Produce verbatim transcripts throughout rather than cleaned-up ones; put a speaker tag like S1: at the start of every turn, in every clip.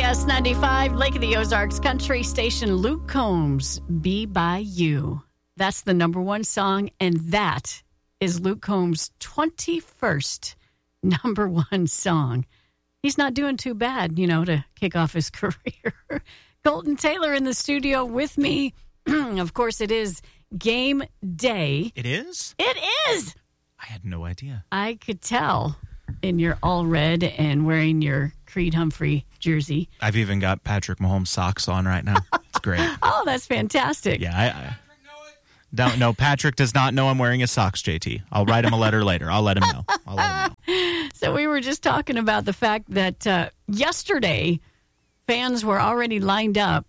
S1: S ninety-five, Lake of the Ozarks country station, Luke Combs, Be By You. That's the number one song, and that is Luke Combs' twenty-first number one song. He's not doing too bad, you know, to kick off his career. Colton Taylor in the studio with me. Of course, it is game day.
S2: It is?
S1: It is!
S2: I had no idea.
S1: I could tell in your all red and wearing your Creed Humphrey jersey.
S2: I've even got Patrick Mahomes socks on right now. It's great.
S1: Oh, that's fantastic.
S2: Yeah, I, I don't know. Patrick does not know I'm wearing his socks, J T. I'll write him a letter later. I'll let him know. I'll let him know.
S1: So we were just talking about the fact that uh, yesterday fans were already lined up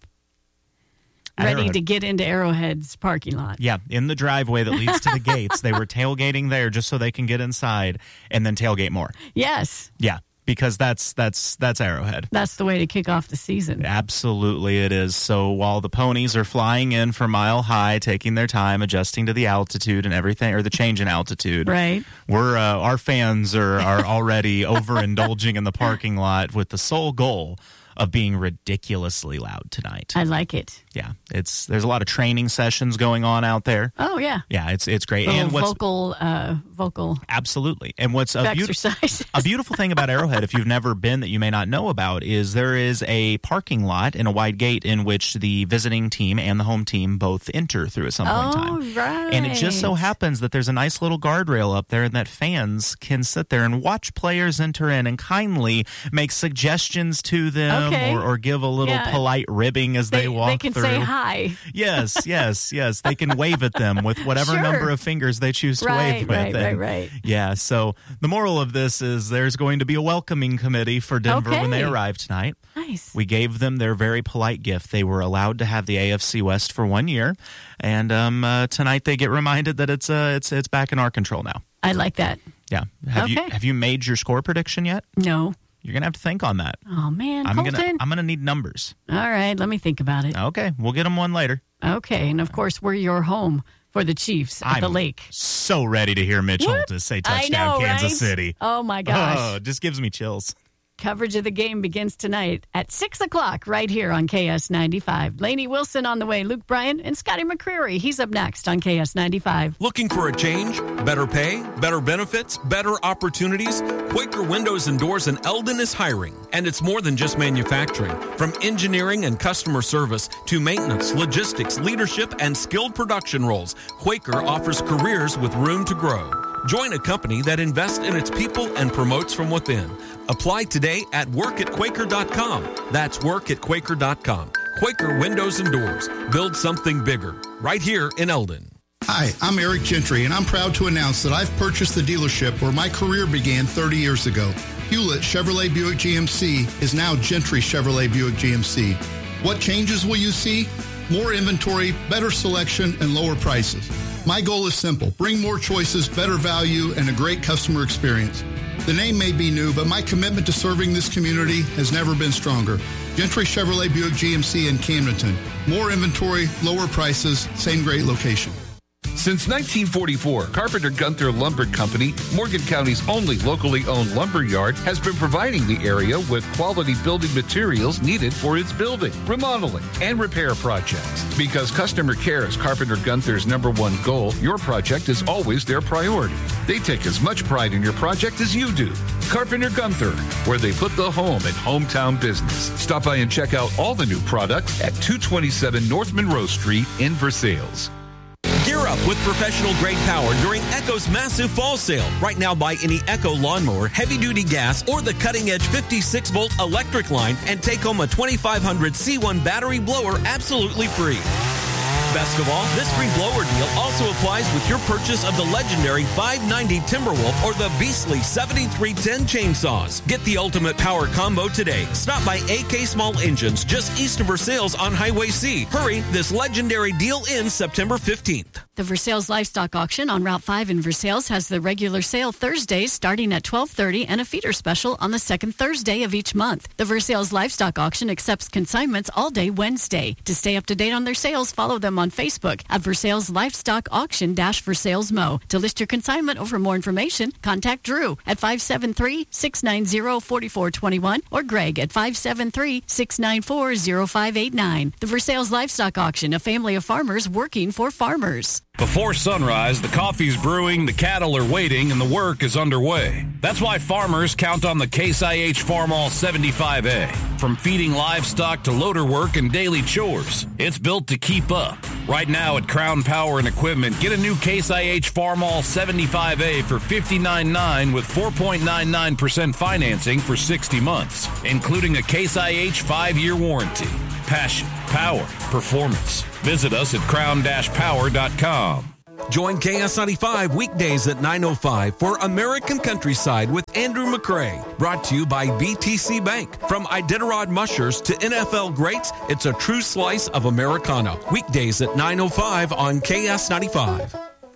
S1: ready
S2: Arrowhead.
S1: to get into Arrowhead's parking lot.
S2: Yeah, in the driveway that leads to the gates. They were tailgating there just so they can get inside and then tailgate more.
S1: Yes.
S2: Yeah, because that's that's that's Arrowhead.
S1: That's the way to kick off the season.
S2: Absolutely it is. So while the ponies are flying in from Mile High, taking their time, adjusting to the altitude and everything, or the change in altitude,
S1: right?
S2: We're uh, our fans are, are already overindulging in the parking lot with the sole goal of being ridiculously loud tonight.
S1: I like it.
S2: Yeah, it's there's a lot of training sessions going on out there.
S1: Oh yeah,
S2: yeah, it's it's great.
S1: Little
S2: and what's
S1: vocal, uh, vocal,
S2: absolutely. And what's a,
S1: exercise.
S2: a beautiful thing about Arrowhead, if you've never been, that you may not know about, is there is a parking lot and a wide gate in which the visiting team and the home team both enter through at some point
S1: oh,
S2: in time.
S1: Right.
S2: And it just so happens that there's a nice little guardrail up there, and that fans can sit there and watch players enter in and kindly make suggestions to them,
S1: okay.
S2: or, or give a little
S1: yeah.
S2: polite ribbing as they,
S1: they
S2: walk
S1: They can
S2: through.
S1: say hi.
S2: Yes, yes, yes. They can wave at them with whatever
S1: Sure.
S2: number of fingers they choose to
S1: right,
S2: wave with.
S1: Right,
S2: and,
S1: right, right.
S2: Yeah, so the moral of this is there's going to be a welcoming committee for Denver
S1: okay.
S2: when they arrive tonight.
S1: Nice.
S2: We gave them their very polite gift. They were allowed to have the A F C West for one year, and um, uh, tonight they get reminded that it's uh, it's it's back in our control now.
S1: I like that.
S2: Yeah. Have
S1: okay.
S2: you have you made your score prediction yet?
S1: No.
S2: You're gonna have to think on that.
S1: Oh man,
S2: I'm
S1: Colton.
S2: gonna I'm gonna need numbers.
S1: All right, let me think about it.
S2: Okay, we'll get them one later.
S1: Okay, and of course we're your home for the Chiefs at
S2: I'm
S1: the lake.
S2: So ready to hear Mitch
S1: Whoop.
S2: Holthus say
S1: I
S2: touchdown,
S1: know,
S2: Kansas
S1: right?
S2: City.
S1: Oh my gosh.
S2: Oh, it just gives me chills.
S1: Coverage of the game begins tonight at six o'clock right here on K S ninety-five. Lainey Wilson on the way, Luke Bryan, and Scotty McCreery. He's up next on K S ninety-five.
S3: Looking for a change? Better pay? Better benefits? Better opportunities? Quaker Windows and Doors in Eldon is hiring. And it's more than just manufacturing. From engineering and customer service to maintenance, logistics, leadership, and skilled production roles, Quaker offers careers with room to grow. Join a company that invests in its people and promotes from within. Apply today at work at quaker dot com. That's work at quaker dot com. Quaker Windows and Doors. Build something bigger. Right here in Eldon.
S4: Hi, I'm Eric Gentry, and I'm proud to announce that I've purchased the dealership where my career began thirty years ago. Hewlett Chevrolet Buick G M C is now Gentry Chevrolet Buick G M C. What changes will you see? More inventory, better selection, and lower prices. My goal is simple. Bring more choices, better value, and a great customer experience. The name may be new, but my commitment to serving this community has never been stronger. Gentry Chevrolet Buick G M C in Camdenton. More inventory, lower prices, same great location.
S5: Since nineteen forty-four, Carpenter Gunther Lumber Company, Morgan County's only locally owned lumber yard, has been providing the area with quality building materials needed for its building, remodeling, and repair projects. Because customer care is Carpenter Gunther's number one goal, your project is always their priority. They take as much pride in your project as you do. Carpenter Gunther, where they put the home in hometown business. Stop by and check out all the new products at two twenty-seven North Monroe Street in Versailles.
S3: Gear up with professional grade power during Echo's massive fall sale. Right now, buy any Echo lawnmower, heavy-duty gas, or the cutting-edge fifty-six volt electric line and take home a twenty-five hundred C one battery blower absolutely free. Best of all, this free blower deal also applies with your purchase of the legendary five ninety Timberwolf or the beastly seventy-three ten chainsaws. Get the ultimate power combo today. Stop by A K Small Engines just east of Versailles on Highway C. Hurry, this legendary deal ends September fifteenth.
S1: The Versailles Livestock Auction on Route five in Versailles has the regular sale Thursdays starting at twelve thirty and a feeder special on the second Thursday of each month. The Versailles Livestock Auction accepts consignments all day Wednesday. To stay up to date on their sales, follow them on Facebook at Versailles Livestock Auction Versailles Mo. To list your consignment or for more information, contact Drew at five seven three, six nine zero, four four two one or Greg at five seven three, six nine four, zero five eight nine. The Versailles Livestock Auction, a family of farmers working for farmers.
S6: Before sunrise, the coffee's brewing, the cattle are waiting, and the work is underway. That's why farmers count on the Case I H Farmall seventy-five A. From feeding livestock to loader work and daily chores, it's built to keep up. Right now at Crown Power and Equipment, get a new Case I H Farmall seventy-five A for fifty-nine nine with four point nine nine percent financing for sixty months, including a Case I H five-year warranty. Passion, power, performance. Visit us at crown dash power dot com.
S3: Join K S ninety-five weekdays at nine oh five for American Countryside with Andrew McCrae. Brought to you by B T C Bank. From Iditarod mushers to N F L greats, it's a true slice of Americana. Weekdays at nine oh five on K S ninety-five.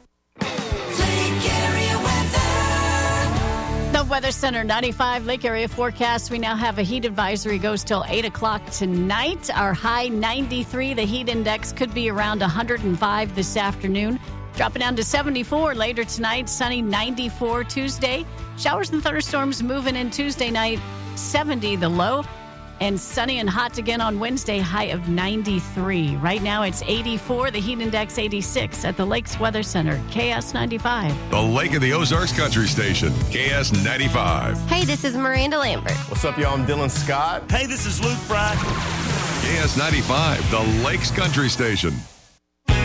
S1: The Weather Center ninety-five Lake Area forecast. We now have a heat advisory, goes till eight o'clock tonight. Our high ninety-three. The heat index could be around one hundred five this afternoon. Dropping down to seventy-four later tonight. Sunny ninety-four Tuesday. Showers and thunderstorms moving in Tuesday night. seventy the low. And sunny and hot again on Wednesday, high of ninety-three. Right now it's eighty-four, the heat index eighty-six at the Lakes Weather Center, K S ninety-five.
S7: The Lake of the Ozarks Country Station, K S ninety-five.
S8: Hey, this is Miranda Lambert.
S9: What's up, y'all? I'm Dylan Scott.
S10: Hey, this is Luke Fry.
S7: K S ninety-five, the Lakes Country Station.